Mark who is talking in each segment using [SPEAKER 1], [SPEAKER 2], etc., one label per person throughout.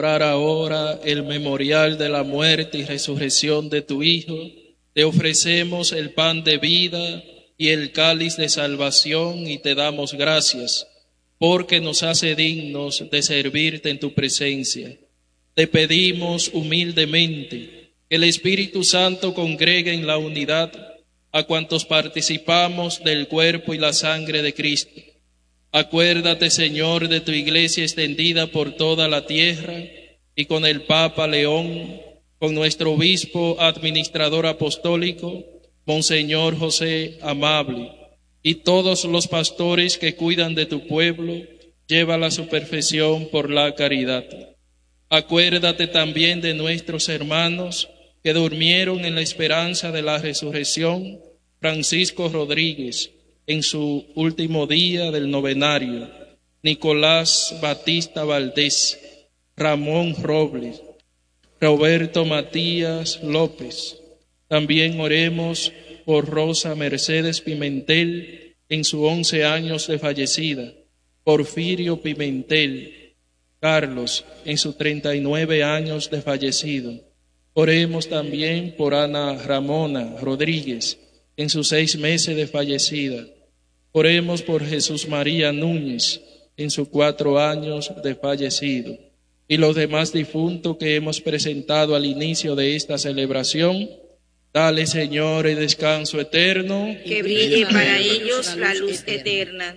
[SPEAKER 1] Para ahora el memorial de la muerte y resurrección de tu Hijo, te ofrecemos el pan de vida y el cáliz de salvación y te damos gracias, porque nos hace dignos de servirte en tu presencia. Te pedimos humildemente que el Espíritu Santo congregue en la unidad a cuantos participamos del cuerpo y la sangre de Cristo. Acuérdate, Señor, de tu iglesia extendida por toda la tierra y con el Papa León, con nuestro obispo administrador apostólico, Monseñor José Amable, y todos los pastores que cuidan de tu pueblo, llévala a su perfección por la caridad. Acuérdate también de nuestros hermanos que durmieron en la esperanza de la resurrección, Francisco Rodríguez, en su último día del novenario, Nicolás Batista Valdés, Ramón Robles, Roberto Matías López. También oremos por Rosa Mercedes Pimentel en sus 11 años de fallecida, Porfirio Pimentel, Carlos en sus 39 años de fallecido. Oremos también por Ana Ramona Rodríguez en sus 6 meses de fallecida. Oremos por Jesús María Núñez en sus 4 años de fallecido. Y los demás difuntos que hemos presentado al inicio de esta celebración, dale, Señor, el descanso eterno.
[SPEAKER 2] Que brille para ellos la luz eterna.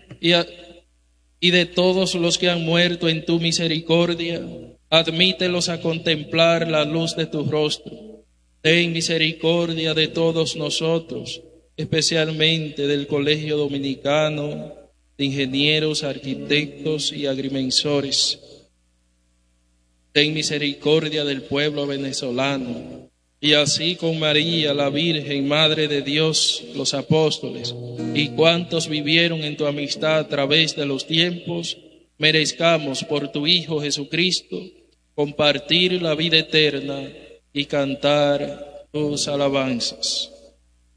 [SPEAKER 1] Y de todos los que han muerto en tu misericordia, admítelos a contemplar la luz de tu rostro. Ten misericordia de todos nosotros, especialmente del Colegio Dominicano de Ingenieros, Arquitectos y Agrimensores. Ten misericordia del pueblo venezolano, y así con María, la Virgen, Madre de Dios, los apóstoles, y cuantos vivieron en tu amistad a través de los tiempos, merezcamos por tu Hijo Jesucristo compartir la vida eterna y cantar tus alabanzas.